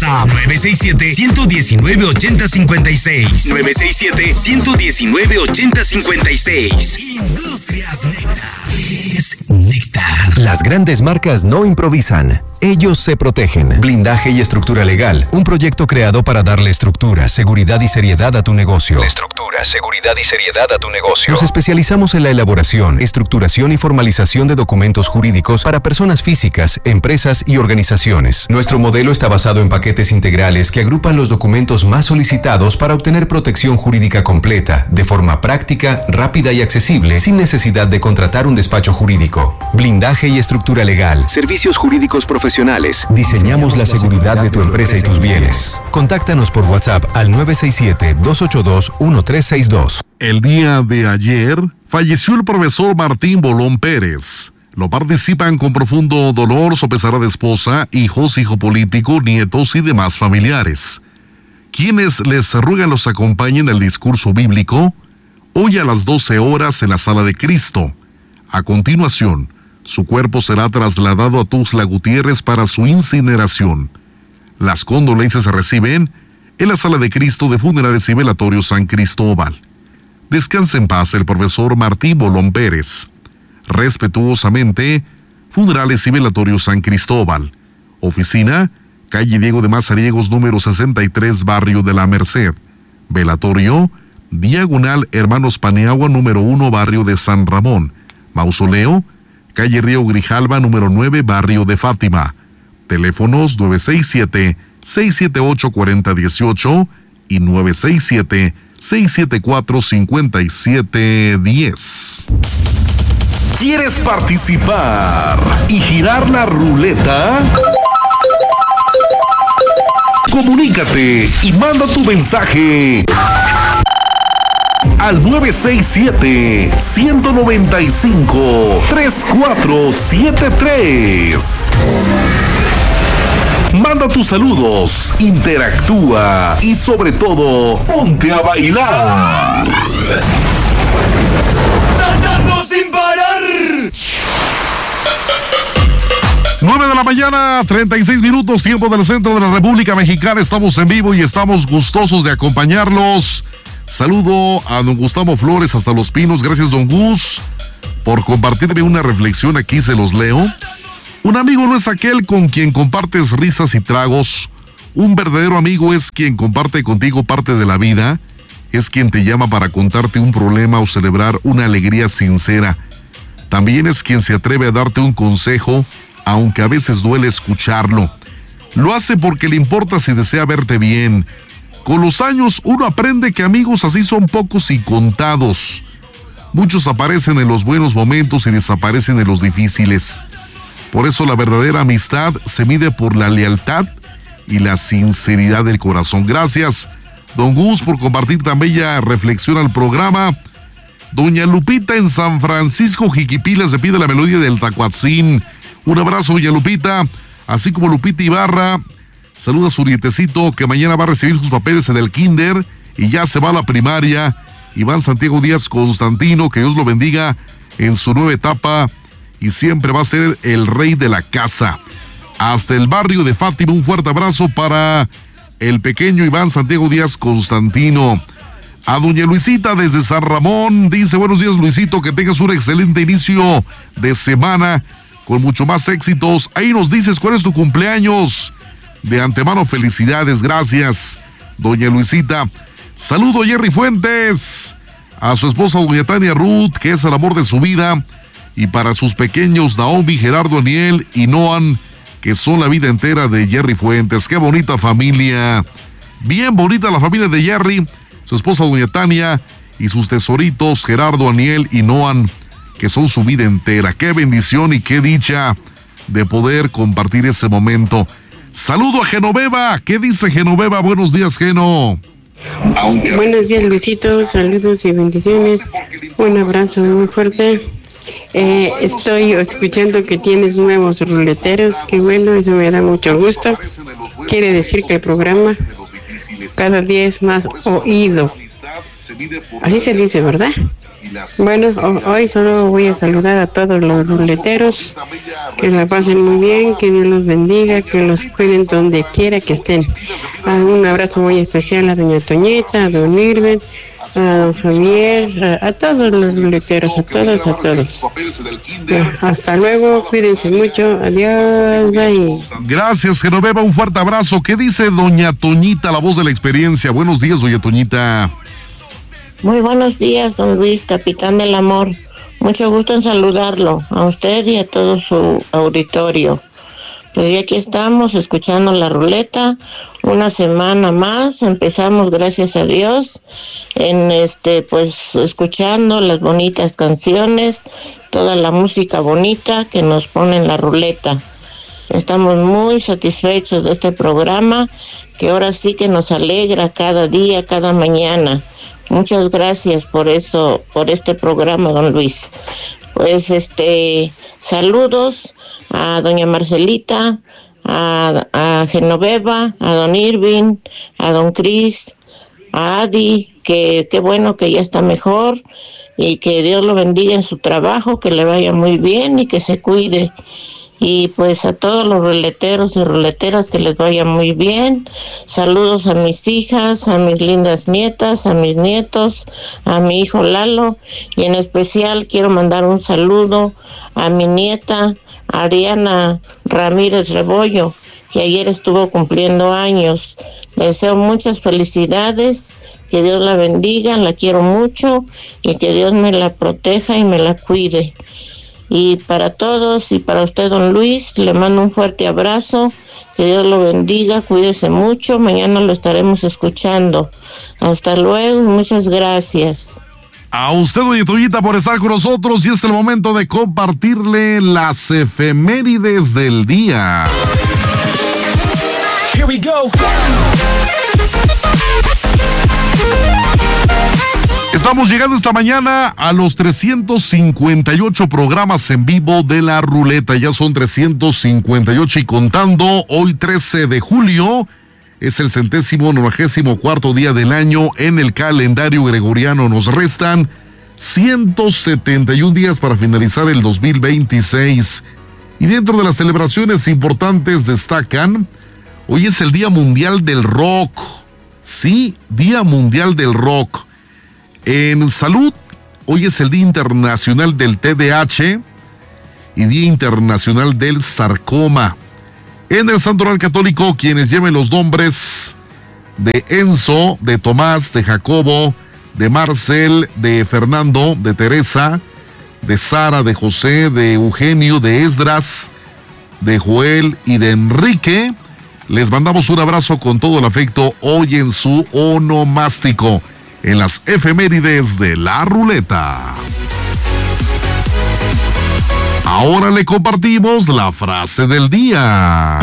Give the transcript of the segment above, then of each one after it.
WhatsApp 967-119-8056. 967-119-8056. Industrias Néctar. Es Néctar. Las grandes marcas no improvisan. Ellos se protegen. Blindaje y estructura legal. Un proyecto creado para darle estructura, seguridad y seriedad a tu negocio. Estructura, seguridad y seriedad a tu negocio. Nos especializamos en la elaboración, estructuración y formalización de documentos jurídicos para personas físicas, empresas y organizaciones. Nuestro modelo está basado en paquetes integrales que agrupan los documentos más solicitados para obtener protección jurídica completa, de forma práctica, rápida y accesible, sin necesidad de contratar un despacho jurídico. Blindaje y estructura legal. Servicios jurídicos profesionales. Diseñamos la seguridad de tu empresa y tus bienes. Contáctanos por WhatsApp al 967-282-1362. El día de ayer falleció el profesor Martín Bolón Pérez. Lo participan con profundo dolor su pesarada esposa, hijos, hijo político, nietos y demás familiares, quienes les ruegan los acompañen al discurso bíblico hoy a las 12 horas en la Sala de Cristo. A continuación, su cuerpo será trasladado a Tuxtla Gutiérrez para su incineración. Las condolencias se reciben en la Sala de Cristo de Funerales y Velatorios San Cristóbal. Descanse en paz el profesor Martín Bolón Pérez. Respetuosamente, Funerales y Velatorios San Cristóbal. Oficina, calle Diego de Mazariegos, número 63, barrio de la Merced. Velatorio, diagonal Hermanos Paniagua, número 1, barrio de San Ramón. Mausoleo, calle Río Grijalva, número 9, barrio de Fátima. Teléfonos 967-678-4018 y 967-674-5710. ¿Quieres participar y girar la ruleta? Comunícate y manda tu mensaje al 967-195-3473. Manda tus saludos, interactúa y sobre todo, ponte a bailar. ¡Saltando sin parar! 9 de la mañana, 36 minutos, tiempo del centro de la República Mexicana. Estamos en vivo y estamos gustosos de acompañarlos. Saludo a don Gustavo Flores hasta Los Pinos. Gracias, don Gus, por compartirme una reflexión. Aquí se los leo. Un amigo no es aquel con quien compartes risas y tragos. Un verdadero amigo es quien comparte contigo parte de la vida. Es quien te llama para contarte un problema o celebrar una alegría sincera. También es quien se atreve a darte un consejo, aunque a veces duele escucharlo. Lo hace porque le importas y desea verte bien. Con los años uno aprende que amigos así son pocos y contados. Muchos aparecen en los buenos momentos y desaparecen en los difíciles. Por eso la verdadera amistad se mide por la lealtad y la sinceridad del corazón. Gracias, don Gus, por compartir tan bella reflexión al programa. Doña Lupita en San Francisco Jiquipilas se pide la melodía del Tacuatzín. Un abrazo, doña Lupita, así como Lupita Ibarra. Saluda a su nietecito que mañana va a recibir sus papeles en el kinder y ya se va a la primaria. Iván Santiago Díaz Constantino, que Dios lo bendiga en su nueva etapa y siempre va a ser el rey de la casa. Hasta el barrio de Fátima, un fuerte abrazo para el pequeño Iván Santiago Díaz Constantino. A doña Luisita desde San Ramón, dice: buenos días, Luisito, que tengas un excelente inicio de semana con mucho más éxitos. Ahí nos dices cuál es tu cumpleaños. De antemano, felicidades, gracias, doña Luisita. Saludo a Jerry Fuentes, a su esposa doña Tania Ruth, que es el amor de su vida, y para sus pequeños Naomi, Gerardo, Aniel y Noan, que son la vida entera de Jerry Fuentes. Qué bonita familia, bien bonita la familia de Jerry, su esposa doña Tania y sus tesoritos Gerardo, Aniel y Noan, que son su vida entera. Qué bendición y qué dicha de poder compartir ese momento. Saludo a Genoveva. ¿Qué dice Genoveva? Buenos días, Geno. Buenos días, Luisito. Saludos y bendiciones. Un abrazo muy fuerte. Estoy escuchando que tienes nuevos ruleteros. Qué bueno, eso me da mucho gusto. Quiere decir que el programa cada día es más oído. Así se dice, ¿verdad? Bueno, hoy solo voy a saludar a todos los ruleteros, que la pasen muy bien, que Dios los bendiga, que los cuiden donde quiera que estén. Un abrazo muy especial a doña Toñeta, a don Irving, a don Javier, a todos los ruleteros, a todos. Hasta luego, cuídense mucho, adiós, bye. Gracias, Genoveva, un fuerte abrazo. ¿Qué dice doña Toñita, la voz de la experiencia? Buenos días, doña Toñita. Muy buenos días, don Luis, capitán del amor. Mucho gusto en saludarlo, a usted y a todo su auditorio. Pues ya aquí estamos escuchando la ruleta, una semana más, empezamos gracias a Dios, pues escuchando las bonitas canciones, toda la música bonita que nos pone en la ruleta. Estamos muy satisfechos de este programa, que ahora sí que nos alegra cada día, cada mañana. Muchas gracias por eso, por este programa, don Luis. Pues saludos a doña Marcelita, a Genoveva, a don Irving, a don Cris, a Adi, que qué bueno que ya está mejor y que Dios lo bendiga en su trabajo, que le vaya muy bien y que se cuide. Y pues a todos los ruleteros y ruleteras que les vaya muy bien. Saludos a mis hijas, a mis lindas nietas, a mis nietos, a mi hijo Lalo. Y en especial quiero mandar un saludo a mi nieta Ariana Ramírez Rebollo, que ayer estuvo cumpliendo años. Le deseo muchas felicidades, que Dios la bendiga, la quiero mucho y que Dios me la proteja y me la cuide. Y para todos y para usted, don Luis, le mando un fuerte abrazo, que Dios lo bendiga, cuídese mucho, mañana lo estaremos escuchando. Hasta luego, muchas gracias. A usted, doña Toñita, por estar con nosotros, y es el momento de compartirle las efemérides del día. Here we go. Estamos llegando esta mañana a los 358 programas en vivo de la ruleta. Ya son 358 y contando. Hoy 13 de julio es el 194º día del año en el calendario gregoriano. Nos restan 171 días para finalizar el 2026. Y dentro de las celebraciones importantes destacan, hoy es el Día Mundial del Rock. Sí, Día Mundial del Rock. En salud, hoy es el Día Internacional del TDAH y Día Internacional del Sarcoma. En el Santoral Católico, quienes lleven los nombres de Enzo, de Tomás, de Jacobo, de Marcel, de Fernando, de Teresa, de Sara, de José, de Eugenio, de Esdras, de Joel y de Enrique, les mandamos un abrazo con todo el afecto hoy en su onomástico, en las efemérides de la ruleta. Ahora le compartimos la frase del día.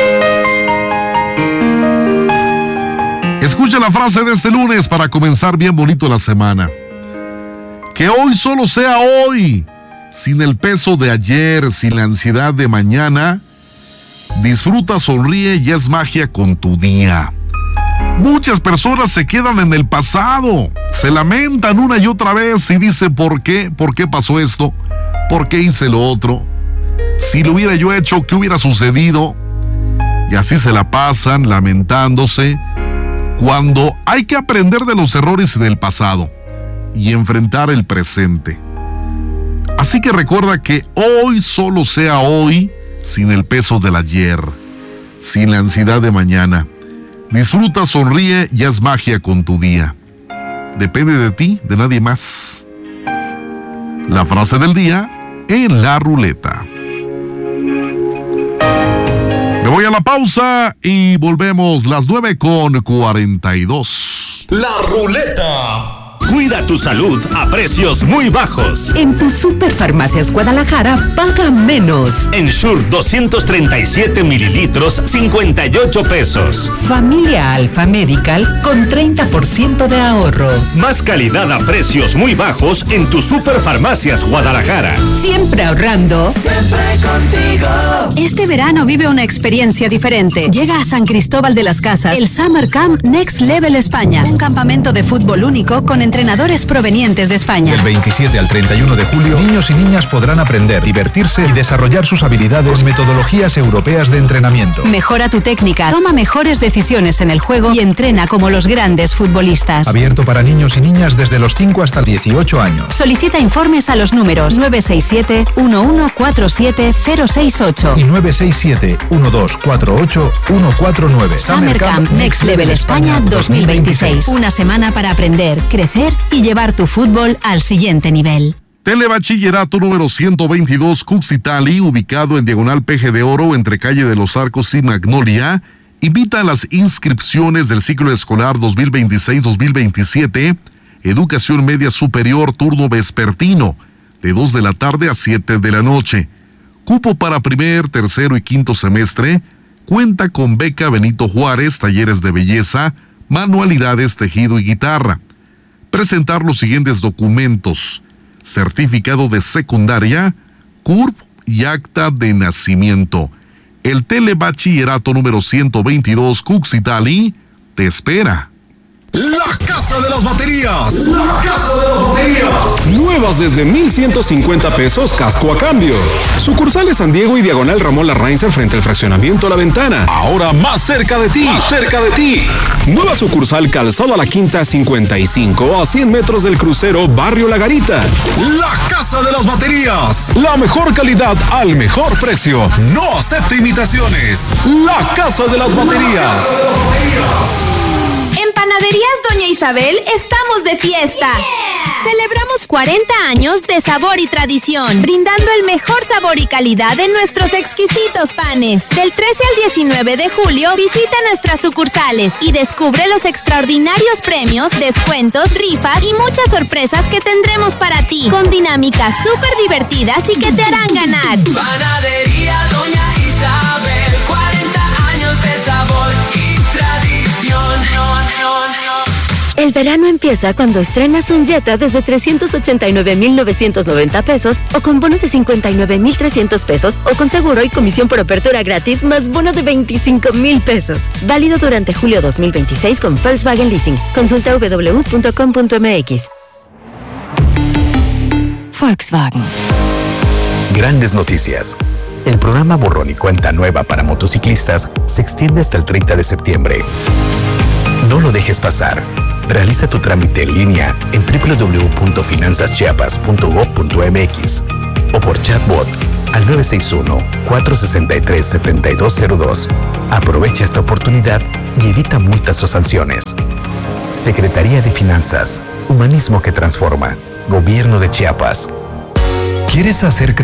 Escucha la frase de este lunes para comenzar bien bonito la semana. Que hoy solo sea hoy, sin el peso de ayer, sin la ansiedad de mañana. Disfruta, sonríe y haz magia con tu día. Muchas personas se quedan en el pasado, se lamentan una y otra vez y dicen ¿por qué? ¿Por qué pasó esto? ¿Por qué hice lo otro? Si lo hubiera yo hecho, ¿qué hubiera sucedido? Y así se la pasan lamentándose, cuando hay que aprender de los errores del pasado y enfrentar el presente. Así que recuerda que hoy solo sea hoy, sin el peso del ayer, sin la ansiedad de mañana. Disfruta, sonríe y haz magia con tu día. Depende de ti, de nadie más. La frase del día en la ruleta. Me voy a la pausa y volvemos las 9:42. La ruleta. Cuida tu salud a precios muy bajos. En tu Superfarmacias Guadalajara, paga menos. Ensure 237 mililitros, 58 pesos. Familia Alfa Medical con 30% de ahorro. Más calidad a precios muy bajos en tu Superfarmacias Guadalajara. Siempre ahorrando. Siempre contigo. Este verano vive una experiencia diferente. Llega a San Cristóbal de las Casas el Summer Camp Next Level España. Un campamento de fútbol único con entrenadores provenientes de España. Del 27 al 31 de julio, niños y niñas podrán aprender, divertirse y desarrollar sus habilidades con metodologías europeas de entrenamiento. Mejora tu técnica, toma mejores decisiones en el juego y entrena como los grandes futbolistas. Abierto para niños y niñas desde los 5 hasta 18 años. Solicita informes a los números 967-1147-068 y 967-1248-149. Summer Camp Next Level España 2026. Una semana para aprender, crecer y llevar tu fútbol al siguiente nivel. Telebachillerato número 122 Cuxitali, ubicado en diagonal Peje de Oro entre calle de los Arcos y Magnolia, invita a las inscripciones del ciclo escolar 2026-2027, Educación Media Superior, turno vespertino, de 2 de la tarde a 7 de la noche. Cupo para primer, tercero y quinto semestre. Cuenta con beca Benito Juárez, talleres de belleza, manualidades, tejido y guitarra. Presentar los siguientes documentos: certificado de secundaria, CURP y acta de nacimiento. El Telebachillerato número 122 Cuxitali te espera. La Casa de las Baterías. La Casa de las Baterías. Nuevas desde 1,150 pesos casco a cambio. Sucursales San Diego y diagonal Ramón Larrainz frente al fraccionamiento La Ventana. Ahora más cerca de ti. Más cerca de ti. Nueva sucursal Calzado a la Quinta 55 a 100 metros del crucero Barrio La Garita. La Casa de las Baterías. La mejor calidad al mejor precio. No acepte imitaciones. La Casa de las Baterías. En Panaderías Doña Isabel estamos de fiesta. Celebramos 40 años de sabor y tradición, brindando el mejor sabor y calidad de nuestros exquisitos panes. Del 13 al 19 de julio, visita nuestras sucursales y descubre los extraordinarios premios, descuentos, rifas y muchas sorpresas que tendremos para ti, con dinámicas súper divertidas y que te harán ganar. Panadería Doña Isabel, 40 años de sabor y tradición. El verano empieza cuando estrenas un Jetta desde 389,990 pesos o con bono de 59,300 pesos o con seguro y comisión por apertura gratis más bono de 25,000 pesos. Válido durante julio 2026 con Volkswagen Leasing. Consulta www.com.mx. Volkswagen. Grandes noticias. El programa Borrón y Cuenta Nueva para motociclistas se extiende hasta el 30 de septiembre. No lo dejes pasar. Realiza tu trámite en línea en www.finanzaschiapas.gov.mx o por chatbot al 961-463-7202. Aprovecha esta oportunidad y evita multas o sanciones. Secretaría de Finanzas, Humanismo que transforma. Gobierno de Chiapas. ¿Quieres hacer